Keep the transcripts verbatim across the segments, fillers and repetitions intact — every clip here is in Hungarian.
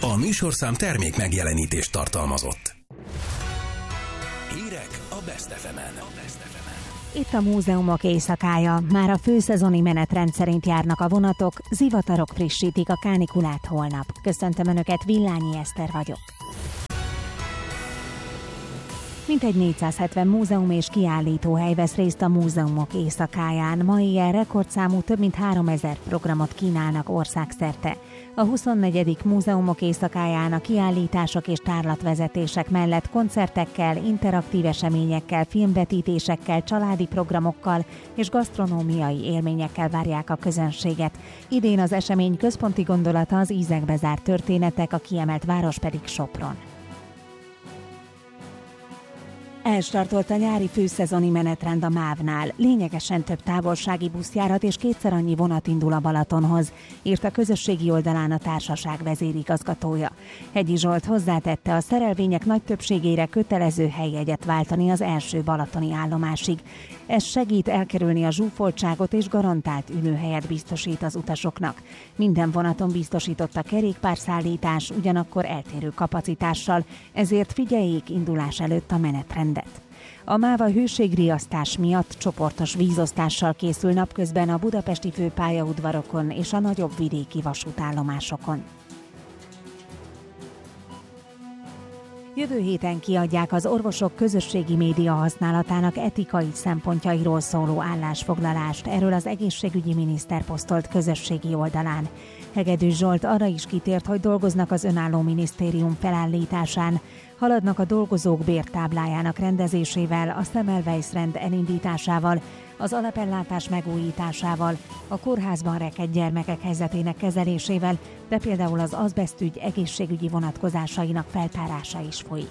A műsorszám termék megjelenítést tartalmazott. Hírek a Best ef emen. Itt a múzeumok éjszakája. Már a főszezoni menetrend szerint járnak a vonatok, zivatarok frissítik a kánikulát holnap. Köszöntöm Önöket, Villányi Eszter vagyok. Mintegy négyszázhetven múzeum és kiállítóhely vesz részt a múzeumok éjszakáján. Ma ilyen rekordszámú több mint háromezer programot kínálnak országszerte. A huszonnegyedik múzeumok éjszakáján a kiállítások és tárlatvezetések mellett koncertekkel, interaktív eseményekkel, filmvetítésekkel, családi programokkal és gasztronómiai élményekkel várják a közönséget. Idén az esemény központi gondolata az ízekbe zárt történetek, a kiemelt város pedig Sopron. Elstartolt a nyári főszezoni menetrend a mávnál. Lényegesen több távolsági buszjárat és kétszer annyi vonat indul a Balatonhoz, írt a közösségi oldalán a társaság vezérigazgatója. Hegyi Zsolt hozzátette, a szerelvények nagy többségére kötelező helyjegyet váltani az első balatoni állomásig. Ez segít elkerülni a zsúfoltságot és garantált ülőhelyet biztosít az utasoknak. Minden vonaton biztosított a kerékpárszállítás, ugyanakkor eltérő kapacitással, ezért figyeljék indulás előtt a menetrendet. A MÁVA hőségriasztás miatt csoportos vízosztással készül napközben a budapesti főpályaudvarokon és a nagyobb vidéki vasútállomásokon. Jövő héten kiadják az orvosok közösségi média használatának etikai szempontjairól szóló állásfoglalást, erről az egészségügyi miniszter posztolt közösségi oldalán. Hegedű Zsolt arra is kitért, hogy dolgoznak az önálló minisztérium felállításán, haladnak a dolgozók bértáblájának rendezésével, a Semmelweis-rend elindításával, az alapellátás megújításával, a kórházban rekedt gyermekek helyzetének kezelésével, de például az azbesztügy egészségügyi vonatkozásainak feltárása is folyik.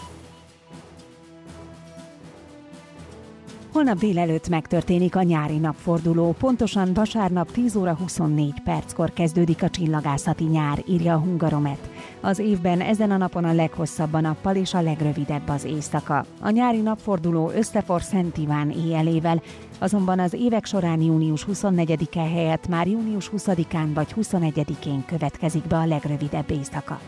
Holnap délelőtt megtörténik a nyári napforduló, pontosan vasárnap tíz óra huszonnégy perckor kezdődik a csillagászati nyár, írja a Hungaromet. Az évben ezen a napon a leghosszabb a nappal és a legrövidebb az éjszaka. A nyári napforduló összefor Szent Iván éjjelével, azonban az évek során június huszonnegyedike helyett már június huszadikán vagy huszonegyedikén következik be a legrövidebb éjszaka.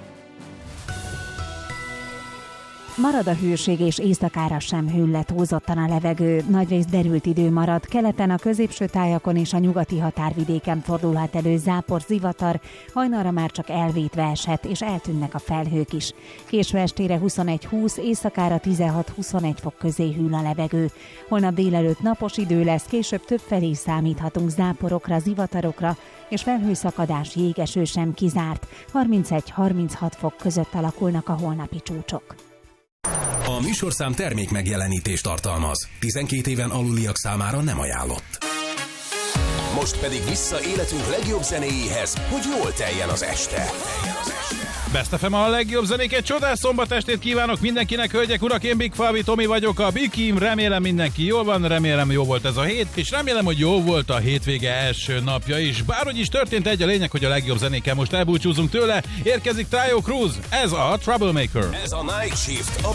Marad a hőség és éjszakára sem hűl le túlzottan a levegő, nagyrészt derült idő marad, keleten a középső tájakon és a nyugati határvidéken fordulhat elő zápor, zivatar, hajnalra már csak elvétve eshet és eltűnnek a felhők is. Késő estére huszonegy húsz, éjszakára tizenhat-huszonegy fok közé hűl a levegő. Holnap délelőtt napos idő lesz, később többfelé számíthatunk záporokra, zivatarokra, és felhőszakadás, jégeső sem kizárt. harmincegy-harminchat fok között alakulnak a holnapi csúcsok. A műsorszám termék megjelenítést tartalmaz. tizenkét éven aluliak számára nem ajánlott. Most pedig vissza életünk legjobb zenéjéhez, hogy jól teljen az este. Best ef em a legjobb zenéket, csodás szombat estét kívánok mindenkinek, hölgyek, urak, én Big Fabi Tomi vagyok, a Bikim, remélem mindenki jól van, remélem jó volt ez a hét, és remélem, hogy jó volt a hétvége első napja is. Bárhogy is történt, egy a lényeg, hogy a legjobb zenékkel most elbúcsúzunk tőle, érkezik Taio Cruz, ez a Troublemaker. Ez a Night Shift.